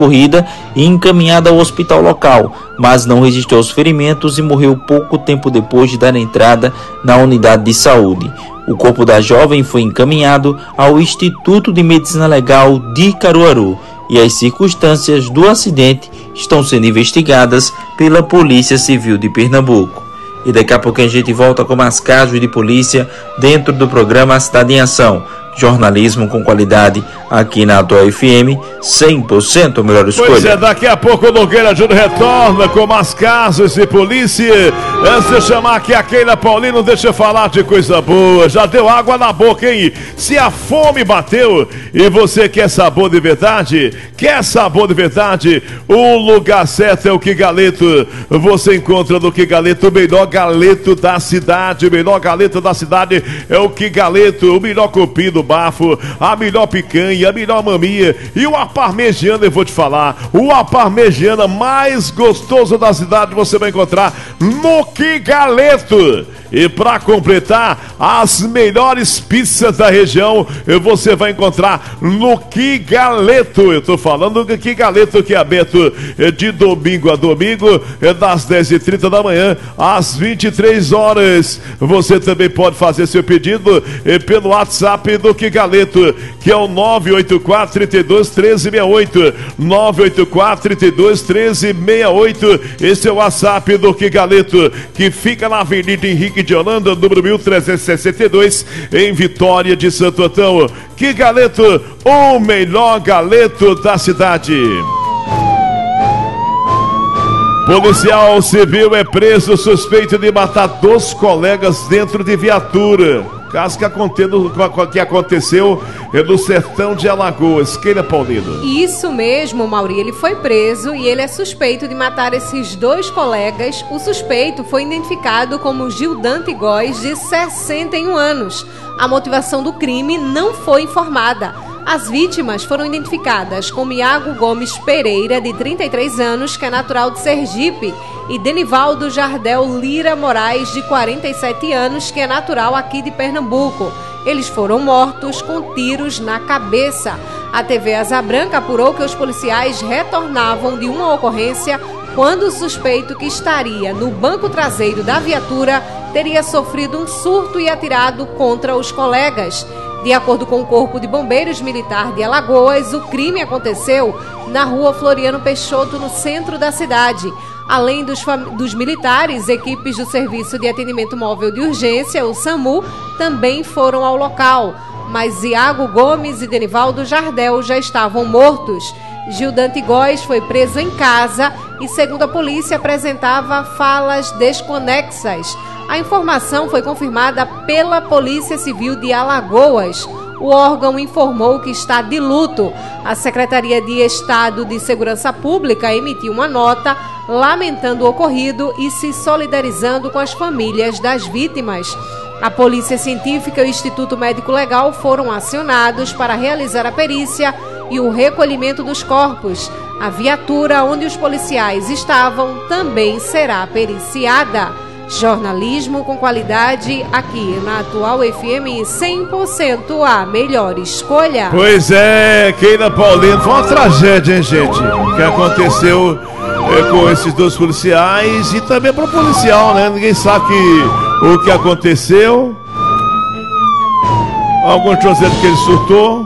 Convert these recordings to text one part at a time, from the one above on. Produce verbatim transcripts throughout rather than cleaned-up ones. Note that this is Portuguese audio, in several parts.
corrida e encaminhada ao hospital local, mas não resistiu aos ferimentos e morreu pouco tempo depois de dar entrada na unidade de saúde. O corpo da jovem foi encaminhado ao Instituto de Medicina Legal de Caruaru e as circunstâncias do acidente estão sendo investigadas pela Polícia Civil de Pernambuco. E daqui a pouco a gente volta com mais casos de polícia dentro do programa Cidade em Ação. Jornalismo com qualidade aqui na Atual F M, cem por cento a melhor escolha. Pois é, daqui a pouco o Nogueira Júnior retorna com mais casos de polícia. Antes de eu chamar aqui a Keila Paulino, deixa eu falar de coisa boa. Já deu água na boca, hein? Se a fome bateu e você quer sabor de verdade, quer sabor de verdade, o lugar certo é o Que Galeto. Você encontra no Que Galeto o melhor galeto da cidade. O melhor galeto da cidade é o Que Galeto. O melhor cupim do bafo, a melhor picanha, a melhor maminha e o parmegiana, eu vou te falar, o parmegiana mais gostoso da cidade você vai encontrar no Que Galeto. E para completar, as melhores pizzas da região você vai encontrar no Que Galeto. Eu tô falando do Que Galeto, que é aberto de domingo a domingo, das dez e trinta da manhã às vinte e três horas. Você também pode fazer seu pedido pelo WhatsApp do Que Galeto, que é o nove oito quatro, três dois, um três seis oito, nove oito quatro, três dois, um três seis oito. Esse é o WhatsApp do Que Galeto, que fica na Avenida Henrique de Holanda, número mil trezentos e sessenta e dois, em Vitória de Santo Antão. Que Galeto, o melhor galeto da cidade. Policial civil é preso suspeito de matar dois colegas dentro de viatura. Caso que, que aconteceu no sertão de Alagoas. Keila Paulino. Isso mesmo, Mauri. Ele foi preso e ele é suspeito de matar esses dois colegas. O suspeito foi identificado como Gildante Góes, de sessenta e um anos. A motivação do crime não foi informada. As vítimas foram identificadas como Iago Gomes Pereira, de trinta e três anos, que é natural de Sergipe, e Denivaldo Jardel Lira Moraes, de quarenta e sete anos, que é natural aqui de Pernambuco. Eles foram mortos com tiros na cabeça. A T V Asa Branca apurou que os policiais retornavam de uma ocorrência quando o suspeito, que estaria no banco traseiro da viatura, teria sofrido um surto e atirado contra os colegas. De acordo com o Corpo de Bombeiros Militar de Alagoas, o crime aconteceu na rua Floriano Peixoto, no centro da cidade. Além dos, dos militares, equipes do Serviço de Atendimento Móvel de Urgência, o SAMU, também foram ao local. Mas Iago Gomes e Denivaldo Jardel já estavam mortos. Gildante Góes foi preso em casa e, segundo a polícia, apresentava falas desconexas. A informação foi confirmada pela Polícia Civil de Alagoas. O órgão informou que está de luto. A Secretaria de Estado de Segurança Pública emitiu uma nota lamentando o ocorrido e se solidarizando com as famílias das vítimas. A Polícia Científica e o Instituto Médico Legal foram acionados para realizar a perícia e o recolhimento dos corpos. A viatura onde os policiais estavam também será periciada. Jornalismo com qualidade aqui na Atual F M, cem por cento a melhor escolha. Pois é, Keila Paulino, foi uma tragédia, hein, gente? O que aconteceu é, com esses dois policiais e também para o policial, né? Ninguém sabe que, o que aconteceu. Alguns estão dizendo que ele surtou.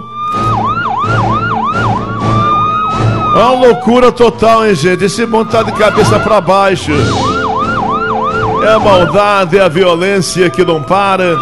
É uma loucura total, hein, gente? Esse mundo tá de cabeça para baixo. É a maldade, é a violência que não para.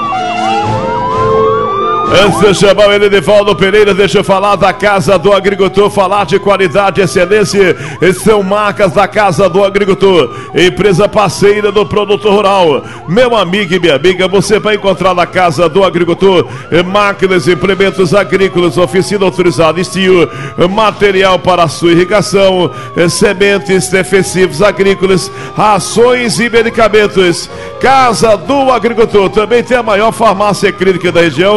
Antes de eu chamar ele de Valdo Pereira, deixa eu falar da Casa do Agricultor, falar de qualidade e excelência. São marcas da Casa do Agricultor, empresa parceira do produtor rural. Meu amigo e minha amiga, você vai encontrar na Casa do Agricultor máquinas, implementos agrícolas, oficina autorizada estilo, material para a sua irrigação, sementes, defensivos agrícolas, rações e medicamentos. Casa do Agricultor também tem a maior farmácia clínica da região,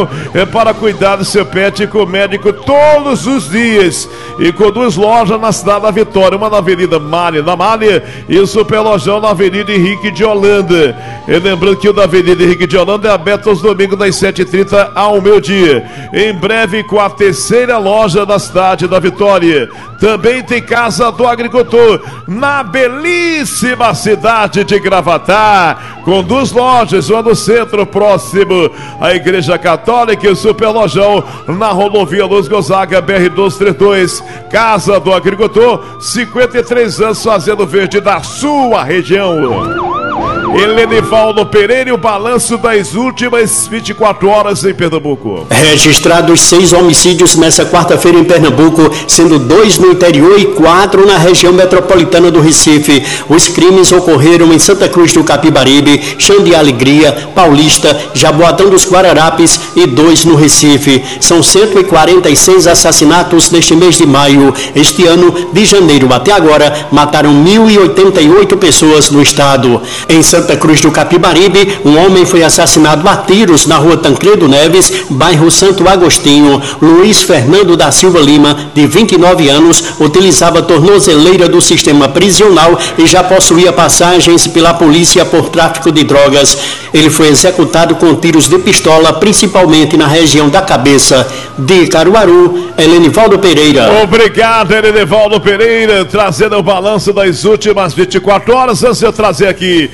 é para cuidar do seu pet com o médico todos os dias. E com duas lojas na cidade da Vitória, uma na Avenida Malha, na Malha, e o Superlojão na Avenida Henrique de Holanda. E lembrando que o da Avenida Henrique de Holanda é aberto aos domingos das sete e trinta ao meio-dia. Em breve com a terceira loja da cidade da Vitória. Também tem Casa do Agricultor na belíssima cidade de Gravatar, com duas lojas, uma no centro próximo à Igreja Católica e o Superlojão na rodovia Luiz Gonzaga, B R duzentos e trinta e dois. Casa do Agricultor, cinquenta e três anos fazendo verde da sua região. Helenivaldo Pereira e o balanço das últimas vinte e quatro horas em Pernambuco. Registrados seis homicídios nessa quarta-feira em Pernambuco, sendo dois no interior e quatro na região metropolitana do Recife. Os crimes ocorreram em Santa Cruz do Capibaribe, Chão de Alegria, Paulista, Jaboatão dos Guararapes e dois no Recife. São cento e quarenta e seis assassinatos neste mês de maio. Este ano, de janeiro até agora, mataram mil e oitenta e oito pessoas no estado. Em Santa Cruz do Capibaribe, um homem foi assassinado a tiros na rua Tancredo Neves, bairro Santo Agostinho. Luiz Fernando da Silva Lima, de vinte e nove anos, utilizava tornozeleira do sistema prisional e já possuía passagens pela polícia por tráfico de drogas. Ele foi executado com tiros de pistola, principalmente na região da cabeça. De Caruaru, Helenivaldo Pereira. Obrigado, Helenivaldo Pereira, trazendo o balanço das últimas vinte e quatro horas. Antes de eu trazer aqui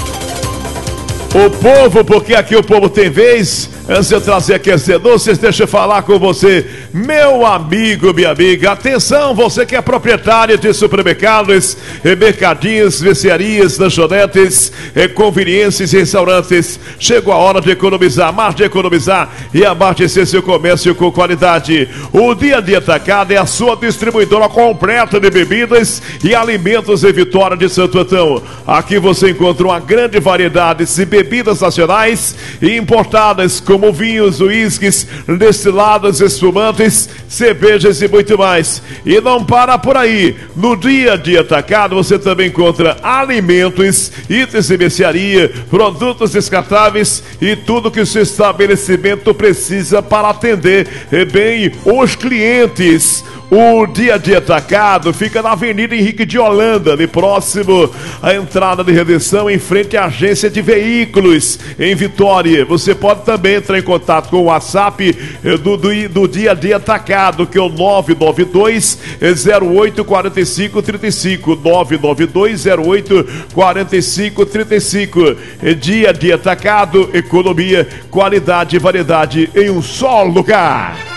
o povo, porque aqui o povo tem vez. Antes de eu trazer aquecedor, vocês deixam eu falar com você, meu amigo, minha amiga. Atenção, você que é proprietário de supermercados, mercadinhos, mercearias, lanchonetes, conveniências e restaurantes. Chegou a hora de economizar, mais de economizar e abastecer seu comércio com qualidade. O Dia a Dia Atacado é a sua distribuidora completa de bebidas e alimentos em Vitória de Santo Antão. Aqui você encontra uma grande variedade de bebidas nacionais e importadas, com como vinhos, uísques, destilados, espumantes, cervejas e muito mais. E não para por aí. No Dia a Dia Atacado você também encontra alimentos, itens de mercearia, produtos descartáveis e tudo que o seu estabelecimento precisa para atender bem os clientes. O Dia a Dia Atacado fica na Avenida Henrique de Holanda, ali próximo à entrada de Redenção, em frente à agência de veículos em Vitória. Você pode também entrar em contato com o WhatsApp do, do, do Dia a Dia Atacado, que é o nove nove dois, zero oito quatro cinco três cinco, nove nove dois, zero oito quatro cinco três cinco. Dia a Dia Atacado, economia, qualidade e variedade em um só lugar.